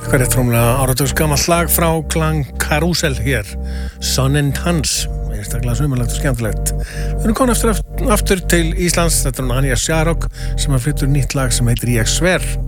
Hvað er trómlega áratugs gamalt lag frá Klang Karusel hér, Son and Hans, einstaklega sumarlegt og skemmtilegt. Við erum komin aftur til Íslands, þetta er Anja Sjarok sem har flyttur nýtt lag sem heitir Ég sver.